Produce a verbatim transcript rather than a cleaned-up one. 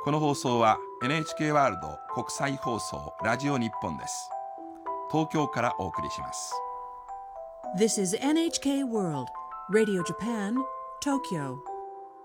この放送は エヌエイチケー ワールド国際放送ラジオ日本です。東京からお送りします。 This is エヌエイチケー World Radio Japan, Tokyo